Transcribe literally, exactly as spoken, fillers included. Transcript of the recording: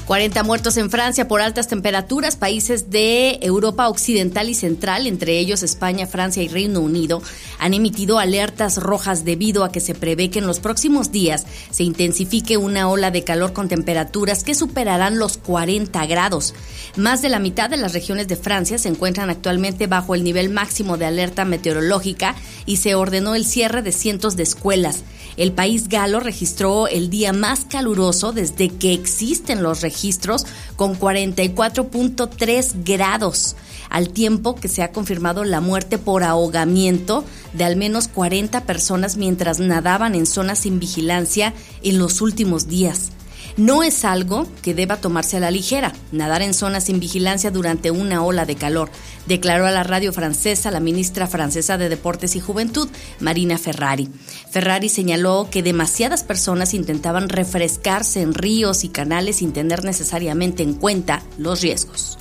cuarenta muertos en Francia por altas temperaturas. Países de Europa Occidental y Central, entre ellos España, Francia y Reino Unido, han emitido alertas rojas debido a que se prevé que en los próximos días se intensifique una ola de calor con temperaturas que superarán los cuarenta grados. Más de la mitad de las regiones de Francia se encuentran actualmente bajo el nivel máximo de alerta meteorológica y se ordenó el cierre de cientos de escuelas. El país galo registró el día más caluroso desde que existen los registros, con cuarenta y cuatro punto tres grados, al tiempo que se ha confirmado la muerte por ahogamiento de al menos cuarenta personas mientras nadaban en zonas sin vigilancia en los últimos días. No es algo que deba tomarse a la ligera, nadar en zonas sin vigilancia durante una ola de calor, declaró a la radio francesa la ministra francesa de Deportes y Juventud, Marina Ferrari. Ferrari señaló que demasiadas personas intentaban refrescarse en ríos y canales sin tener necesariamente en cuenta los riesgos.